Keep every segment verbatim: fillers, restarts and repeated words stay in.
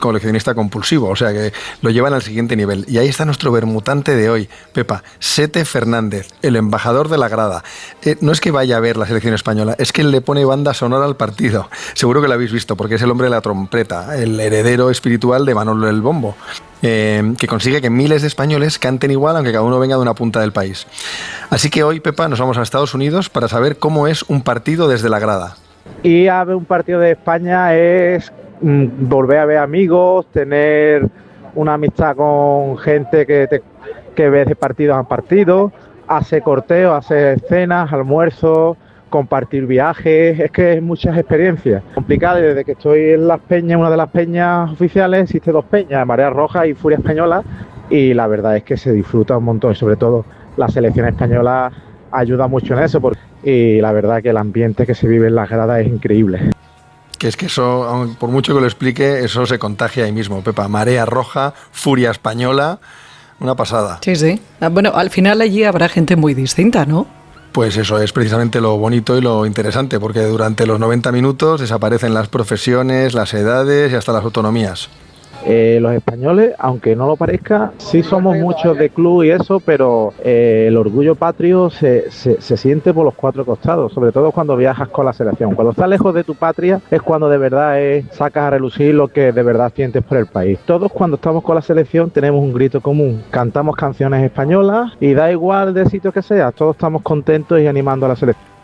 coleccionista compulsivo, o sea que lo llevan al siguiente nivel. Y ahí está nuestro bermutante de hoy, Pepa, Sete Fernández, el embajador de la grada. Eh, no es que vaya a ver la selección española, es que él le pone banda sonora al partido. Seguro que lo habéis visto, porque es el hombre de la trompeta, el heredero espiritual de Manolo el Bombo, eh, que consigue que miles de españoles canten igual, aunque cada uno venga de una punta del país. Así que hoy, Pepa, nos vamos a Estados Unidos para saber cómo es un partido desde la grada. Ir a ver un partido de España es mm, volver a ver amigos, tener una amistad con gente que, te, que ves de partido a partido, hacer corteos, hacer cenas, almuerzos, compartir viajes, es que es muchas experiencias. Complicado, desde que estoy en las peñas, una de las peñas oficiales, existe dos peñas, Marea Roja y Furia Española, y la verdad es que se disfruta un montón, y sobre todo la selección española ayuda mucho en eso, porque, y la verdad que el ambiente que se vive en las gradas es increíble. Que es que eso, por mucho que lo explique, eso se contagia ahí mismo, Pepa. Marea Roja, Furia Española, una pasada. Sí, sí. Bueno, al final allí habrá gente muy distinta, ¿no? Pues eso es precisamente lo bonito y lo interesante, porque durante los noventa minutos desaparecen las profesiones, las edades y hasta las autonomías. Eh, los españoles, aunque no lo parezca, sí somos muchos de club y eso, pero eh, el orgullo patrio se, se, se siente por los cuatro costados, sobre todo cuando viajas con la selección. Cuando estás lejos de tu patria es cuando de verdad es, sacas a relucir lo que de verdad sientes por el país. Todos cuando estamos con la selección tenemos un grito común, cantamos canciones españolas y da igual de sitio que sea, todos estamos contentos y animando a la selección.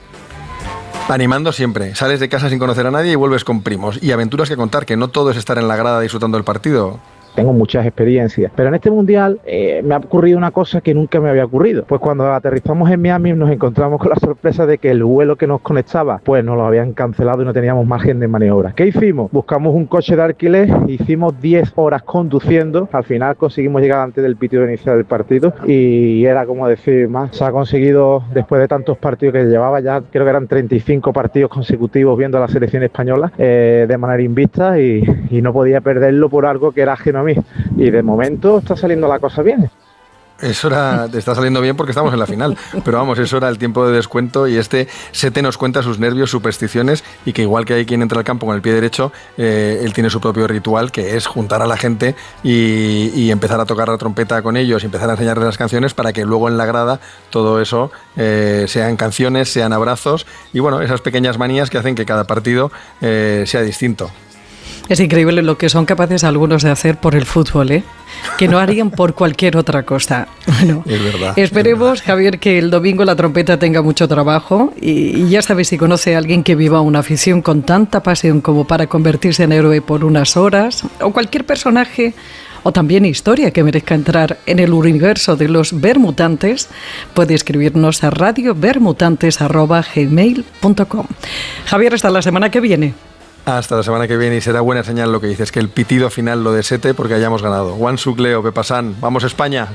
Animando siempre. Sales de casa sin conocer a nadie y vuelves con primos. Y aventuras que contar, que no todo es estar en la grada disfrutando del partido. Tengo muchas experiencias, pero en este mundial eh, me ha ocurrido una cosa que nunca me había ocurrido. Pues cuando aterrizamos en Miami nos encontramos con la sorpresa de que el vuelo que nos conectaba, pues nos lo habían cancelado y no teníamos margen de maniobra. ¿Qué hicimos? Buscamos un coche de alquiler, hicimos diez horas conduciendo, al final conseguimos llegar antes del pitido inicial del partido y era como decir, más, se ha conseguido después de tantos partidos que llevaba ya, creo que eran treinta y cinco partidos consecutivos viendo a la selección española eh, de manera invicta y, y no podía perderlo por algo que era ajeno a mí. Y de momento está saliendo la cosa bien. Eso era, está saliendo bien porque estamos en la final, pero vamos, eso era el tiempo de descuento y este Sete nos cuenta sus nervios, supersticiones y que igual que hay quien entra al campo con el pie derecho, eh, él tiene su propio ritual que es juntar a la gente y, y empezar a tocar la trompeta con ellos y empezar a enseñarles las canciones para que luego en la grada todo eso eh, sean canciones, sean abrazos y bueno, esas pequeñas manías que hacen que cada partido eh, sea distinto. Es increíble lo que son capaces algunos de hacer por el fútbol, ¿eh? Que no harían por cualquier otra cosa. Bueno, es verdad. Esperemos, es verdad. Javier, que el domingo la trompeta tenga mucho trabajo y, y ya sabes, si conoce a alguien que viva una afición con tanta pasión como para convertirse en héroe por unas horas, o cualquier personaje o también historia que merezca entrar en el universo de los bermutantes, puede escribirnos a radio bermutantes arroba gmail punto com. Javier, hasta la semana que viene. Hasta la semana que viene y será buena señal lo que dices, que el pitido final lo de Sete porque hayamos ganado. Juan Sucleo, Pepa San, ¡vamos España!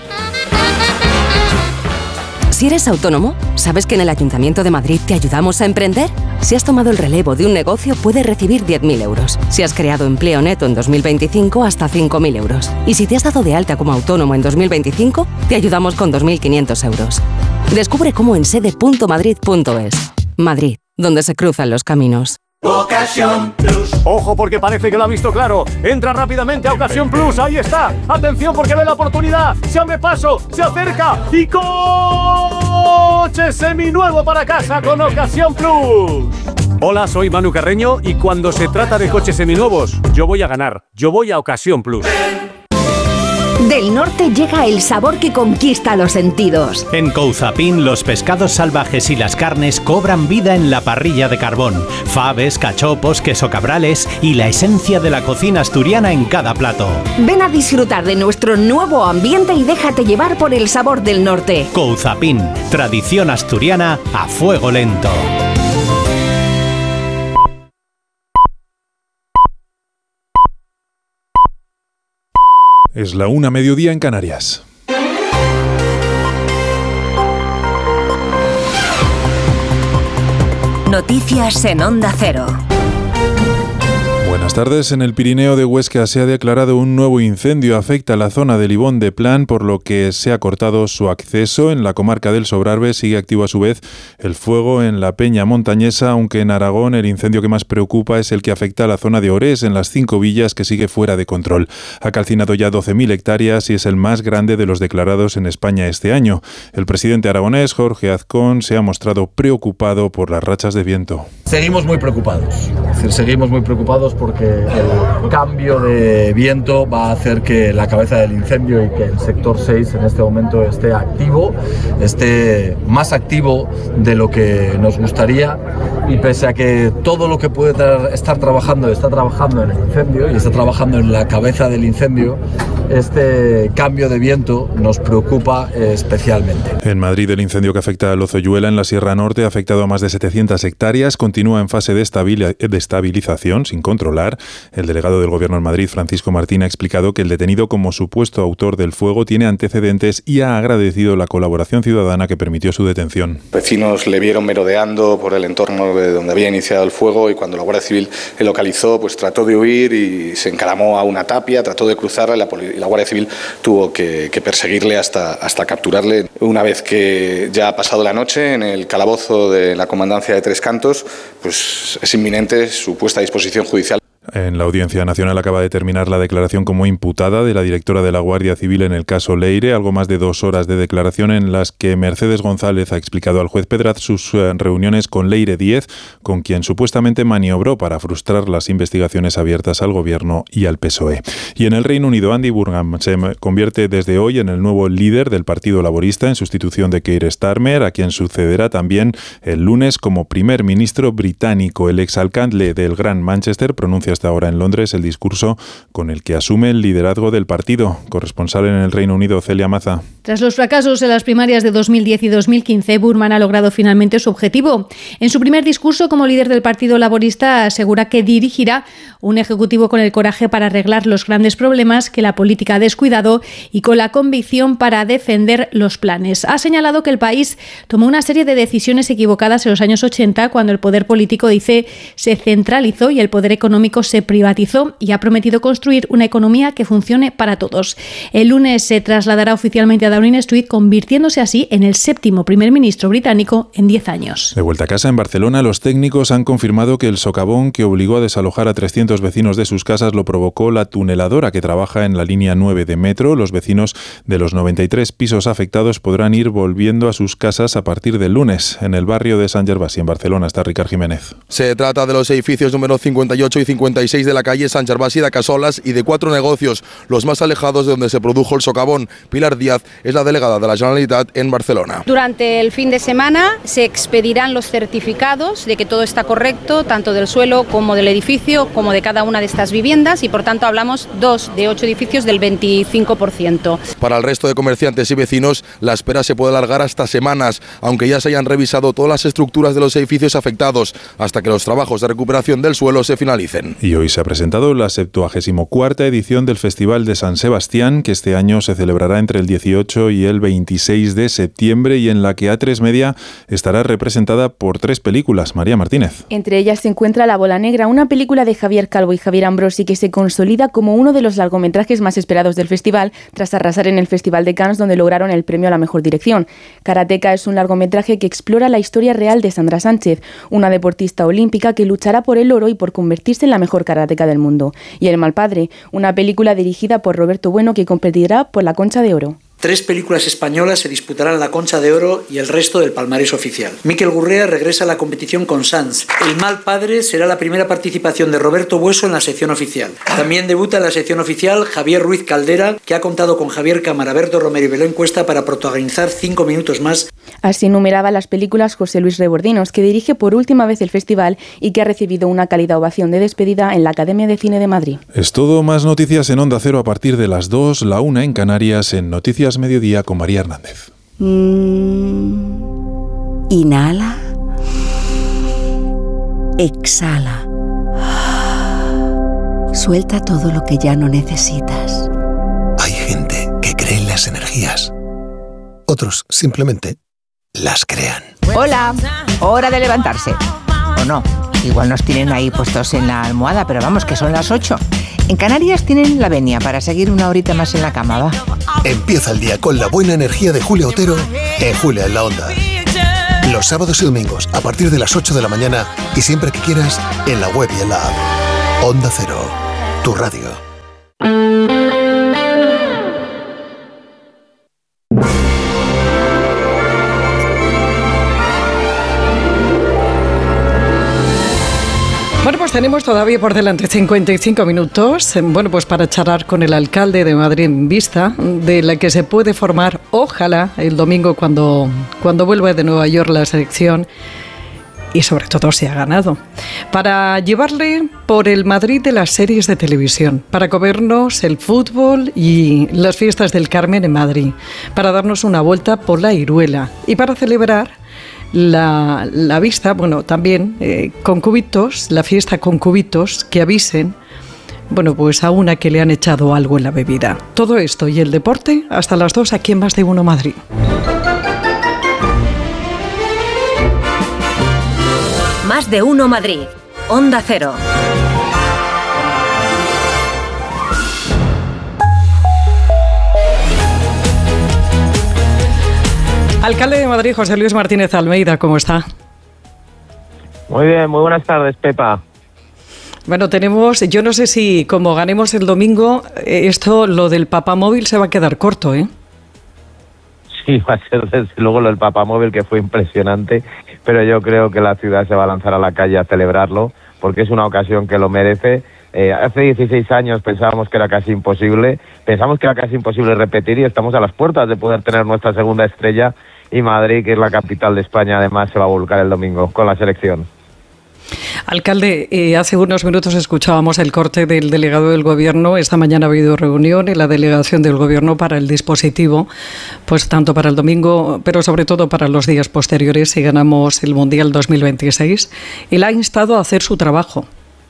Si eres autónomo, ¿sabes que en el Ayuntamiento de Madrid te ayudamos a emprender? Si has tomado el relevo de un negocio, puedes recibir diez mil euros. Si has creado empleo neto en dos mil veinticinco, hasta cinco mil euros. Y si te has dado de alta como autónomo en dos mil veinticinco, te ayudamos con dos mil quinientos euros. Descubre cómo en sede punto madrid punto es. Madrid, donde se cruzan los caminos. Ocasión Plus. Ojo porque parece que lo ha visto claro. Entra rápidamente a Ocasión Plus. Ahí está. Atención porque ve la oportunidad. Se abre paso, se acerca y coche seminuevo para casa con Ocasión Plus. Hola, soy Manu Carreño y cuando se trata de coches seminuevos, yo voy a ganar. Yo voy a Ocasión Plus. Del norte llega el sabor que conquista los sentidos. En Couzapin, los pescados salvajes y las carnes cobran vida en la parrilla de carbón. Faves, cachopos, queso cabrales y la esencia de la cocina asturiana en cada plato. Ven a disfrutar de nuestro nuevo ambiente y déjate llevar por el sabor del norte. Couzapin, tradición asturiana a fuego lento. Es la una mediodía en Canarias. Noticias en Onda Cero. Buenas tardes. En el Pirineo de Huesca se ha declarado un nuevo incendio. Afecta a la zona de Libón de Plan, por lo que se ha cortado su acceso. En la comarca del Sobrarbe sigue activo a su vez el fuego en la Peña Montañesa, aunque en Aragón el incendio que más preocupa es el que afecta a la zona de Orés, en las cinco villas, que sigue fuera de control. Ha calcinado ya doce mil hectáreas y es el más grande de los declarados en España este año. El presidente aragonés, Jorge Azcón, se ha mostrado preocupado por las rachas de viento. Seguimos muy preocupados. Es decir, seguimos muy preocupados porque el cambio de viento va a hacer que la cabeza del incendio y que el sector seis en este momento esté activo, esté más activo de lo que nos gustaría, y pese a que todo lo que puede tra- estar trabajando está trabajando en el incendio y está trabajando en la cabeza del incendio, este cambio de viento nos preocupa especialmente. En Madrid, el incendio que afecta a Lozoyuela en la Sierra Norte ha afectado a más de setecientas hectáreas, continúa en fase de, estabil- de estabilización sin controlar. El delegado del Gobierno en Madrid, Francisco Martín, ha explicado que el detenido como supuesto autor del fuego tiene antecedentes y ha agradecido la colaboración ciudadana que permitió su detención. Vecinos le vieron merodeando por el entorno de donde había iniciado el fuego y cuando la Guardia Civil le localizó, pues trató de huir y se encaramó a una tapia, trató de cruzarla y la, poli- y la Guardia Civil tuvo que, que perseguirle hasta, hasta capturarle. Una vez que ya ha pasado la noche en el calabozo de la Comandancia de Tres Cantos, pues es inminente su puesta a disposición judicial. En la Audiencia Nacional acaba de terminar la declaración como imputada de la directora de la Guardia Civil en el caso Leire, algo más de dos horas de declaración en las que Mercedes González ha explicado al juez Pedraz sus eh, reuniones con Leire Díez, con quien supuestamente maniobró para frustrar las investigaciones abiertas al Gobierno y al P S O E. Y en el Reino Unido, Andy Burnham se convierte desde hoy en el nuevo líder del Partido Laborista en sustitución de Keir Starmer, a quien sucederá también el lunes como primer ministro británico. El exalcalde del Gran Manchester pronuncia hasta ahora en Londres el discurso con el que asume el liderazgo del partido. Corresponsal en el Reino Unido, Celia Maza. Tras los fracasos en las primarias de dos mil diez y dos mil quince, Burman ha logrado finalmente su objetivo. En su primer discurso como líder del Partido Laborista asegura que dirigirá un ejecutivo con el coraje para arreglar los grandes problemas que la política ha descuidado y con la convicción para defender los planes. Ha señalado que el país tomó una serie de decisiones equivocadas en los años ochenta, cuando el poder político, dice, se centralizó y el poder económico se privatizó, y ha prometido construir una economía que funcione para todos. El lunes se trasladará oficialmente a Downing Street, convirtiéndose así en el séptimo primer ministro británico en diez años. De vuelta a casa en Barcelona, los técnicos han confirmado que el socavón que obligó a desalojar a trescientos vecinos de sus casas lo provocó la tuneladora que trabaja en la línea nueve de metro. Los vecinos de los noventa y tres pisos afectados podrán ir volviendo a sus casas a partir del lunes. En el barrio de Sant Gervasi, en Barcelona, está Ricard Jiménez. Se trata de los edificios número cincuenta y ocho y cincuenta y seis de la calle Sant Gervasi de Casolas y de cuatro negocios, los más alejados de donde se produjo el socavón. Pilar Díaz es la delegada de la Generalitat en Barcelona. Durante el fin de semana se expedirán los certificados de que todo está correcto, tanto del suelo como del edificio, como de cada una de estas viviendas, y por tanto hablamos dos de ocho edificios del veinticinco por ciento. Para el resto de comerciantes y vecinos, la espera se puede alargar hasta semanas, aunque ya se hayan revisado todas las estructuras de los edificios afectados, hasta que los trabajos de recuperación del suelo se finalicen. Y hoy se ha presentado la septuagésimo cuarta edición del Festival de San Sebastián, que este año se celebrará entre el dieciocho y el veintiséis de septiembre, y en la que A tres Media estará representada por tres películas. María Martínez. Entre ellas se encuentra La Bola Negra, una película de Javier Calvo y Javier Ambrosi que se consolida como uno de los largometrajes más esperados del festival, tras arrasar en el Festival de Cannes, donde lograron el premio a la mejor dirección. Karateka es un largometraje que explora la historia real de Sandra Sánchez, una deportista olímpica que luchará por el oro y por convertirse en la mejor karateca del mundo. Y El mal padre, una película dirigida por Roberto Bueno que competirá por la Concha de Oro. Tres películas españolas se disputarán la Concha de Oro y el resto del palmarés oficial. Miquel Gurrea regresa a la competición con Sans. El mal padre será la primera participación de Roberto Bueso en la sección oficial. También debuta en la sección oficial Javier Ruiz Caldera, que ha contado con Javier Cámara, Berto Romero y Belén Cuesta para protagonizar Cinco minutos más. Así enumeraba las películas José Luis Rebordinos, que dirige por última vez el festival y que ha recibido una cálida ovación de despedida en la Academia de Cine de Madrid. Es todo. Más noticias en Onda Cero a partir de las dos, la una en Canarias, en Noticias Mediodía con María Hernández. Mm, inhala. Exhala. Suelta todo lo que ya no necesitas. Hay gente que cree en las energías. Otros simplemente las crean. Hola, hora de levantarse. ¿O no? Igual nos tienen ahí puestos en la almohada, pero vamos, que son las ocho. En Canarias tienen la venia para seguir una horita más en la cama, va. Empieza el día con la buena energía de Julia Otero en Julia en la Onda. Los sábados y domingos a partir de las ocho de la mañana y siempre que quieras en la web y en la app. Onda Cero, tu radio. Bueno, pues tenemos todavía por delante cincuenta y cinco minutos, bueno, pues para charlar con el alcalde de Madrid en vista de la que se puede formar, ojalá, el domingo cuando, cuando vuelva de Nueva York la selección y sobre todo si ha ganado, para llevarle por el Madrid de las series de televisión, para comernos el fútbol y las fiestas del Carmen en Madrid, para darnos una vuelta por la Iruela y para celebrar La, la vista, bueno, también eh, con cubitos, la fiesta con cubitos que avisen, bueno, pues a una que le han echado algo en la bebida. Todo esto y el deporte hasta las dos aquí en Más de Uno Madrid. Más de Uno Madrid, Onda Cero. Alcalde de Madrid, José Luis Martínez Almeida, ¿cómo está? Muy bien, muy buenas tardes, Pepa. Bueno, tenemos, yo no sé si como ganemos el domingo, esto, lo del papamóvil se va a quedar corto, ¿eh? Sí, va a ser desde luego lo del papamóvil, que fue impresionante, pero yo creo que la ciudad se va a lanzar a la calle a celebrarlo, porque es una ocasión que lo merece. Eh, hace dieciséis años pensábamos que era casi imposible, pensamos que era casi imposible repetir y estamos a las puertas de poder tener nuestra segunda estrella, y Madrid, que es la capital de España, además se va a volcar el domingo con la selección. Alcalde, eh, hace unos minutos escuchábamos el corte del delegado del Gobierno. Esta mañana ha habido reunión en la delegación del Gobierno para el dispositivo, pues tanto para el domingo, pero sobre todo para los días posteriores si ganamos el Mundial dos mil veintiséis. Él ha instado a hacer su trabajo.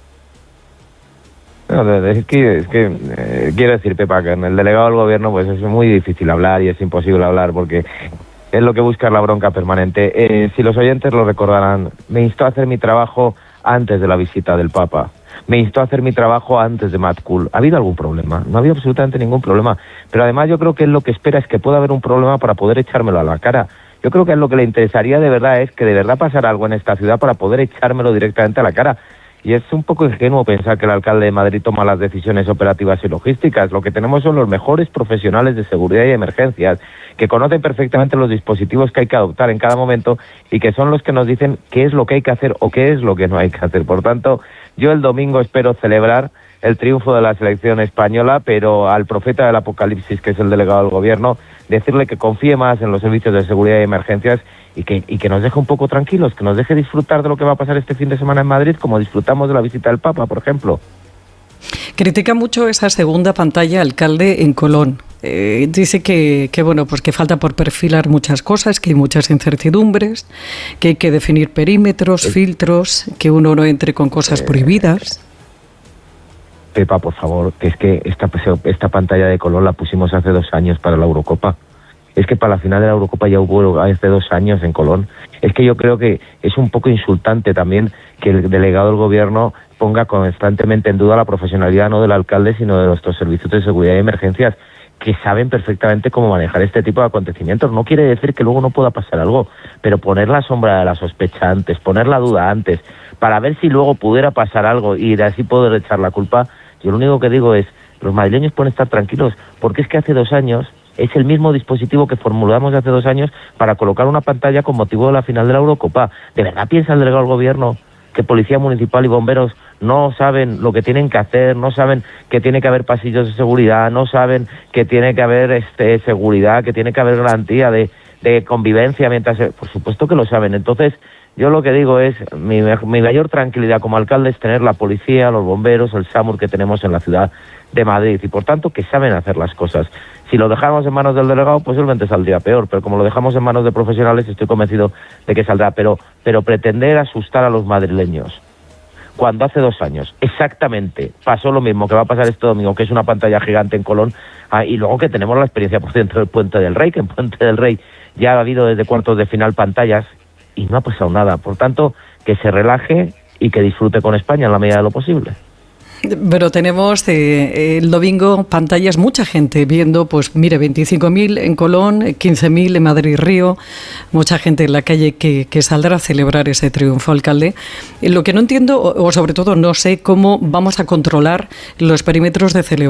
No, es que, es que eh, quiero decir, Pepa, que en el delegado del Gobierno pues es muy difícil hablar y es imposible hablar porque es lo que busca la bronca permanente. Eh, si los oyentes lo recordarán, me instó a hacer mi trabajo antes de la visita del Papa. Me instó a hacer mi trabajo antes de Mad Cool. ¿Ha habido algún problema? No ha habido absolutamente ningún problema. Pero además yo creo que él lo que espera es que pueda haber un problema para poder echármelo a la cara. Yo creo que a él lo que le interesaría de verdad es que de verdad pasara algo en esta ciudad para poder echármelo directamente a la cara. Y es un poco ingenuo pensar que el alcalde de Madrid toma las decisiones operativas y logísticas. Lo que tenemos son los mejores profesionales de seguridad y emergencias, que conocen perfectamente los dispositivos que hay que adoptar en cada momento y que son los que nos dicen qué es lo que hay que hacer o qué es lo que no hay que hacer. Por tanto, yo el domingo espero celebrar el triunfo de la selección española, pero al profeta del apocalipsis, que es el delegado del Gobierno, decirle que confíe más en los servicios de seguridad y emergencias y que, y que nos deje un poco tranquilos, que nos deje disfrutar de lo que va a pasar este fin de semana en Madrid, como disfrutamos de la visita del Papa, por ejemplo. Critica mucho esa segunda pantalla, alcalde, en Colón. Eh, dice que, que bueno, pues que falta por perfilar muchas cosas, que hay muchas incertidumbres, que hay que definir perímetros, el... filtros, que uno no entre con cosas eh... prohibidas. Pepa, por favor, que es que esta, esta pantalla de color la pusimos hace dos años para la Eurocopa. Es que para la final de la Eurocopa ya hubo hace dos años en Colón. Es que yo creo que es un poco insultante también que el delegado del Gobierno ponga constantemente en duda la profesionalidad no del alcalde, sino de nuestros servicios de seguridad y emergencias, que saben perfectamente cómo manejar este tipo de acontecimientos. No quiere decir que luego no pueda pasar algo, pero poner la sombra de la sospecha antes, poner la duda antes, para ver si luego pudiera pasar algo y de así poder echar la culpa. Yo lo único que digo es, los madrileños pueden estar tranquilos, porque es que hace dos años es el mismo dispositivo que formulamos hace dos años para colocar una pantalla con motivo de la final de la Eurocopa. ¿De verdad piensa el delegado del Gobierno que Policía Municipal y bomberos no saben lo que tienen que hacer, no saben que tiene que haber pasillos de seguridad, no saben que tiene que haber este seguridad, que tiene que haber garantía de, de convivencia mientras... Se... Por supuesto que lo saben. Entonces, yo lo que digo es, mi, mi mayor tranquilidad como alcalde es tener la policía, los bomberos, el SAMUR que tenemos en la ciudad de Madrid y por tanto que saben hacer las cosas. Si lo dejamos en manos del delegado, posiblemente saldría peor, pero como lo dejamos en manos de profesionales, estoy convencido de que saldrá. Pero, pero pretender asustar a los madrileños, cuando hace dos años exactamente pasó lo mismo que va a pasar este domingo, que es una pantalla gigante en Colón, ah, y luego que tenemos la experiencia por dentro del Puente del Rey, que en Puente del Rey ya ha habido desde cuartos de final pantallas y no ha pasado nada. Por tanto, que se relaje y que disfrute con España en la medida de lo posible. Pero tenemos eh, el domingo pantallas, mucha gente viendo, pues mire, veinticinco mil en Colón, quince mil en Madrid-Río, mucha gente en la calle que, que saldrá a celebrar ese triunfo, alcalde. Lo que no entiendo, o, o sobre todo no sé cómo vamos a controlar los perímetros de celebración.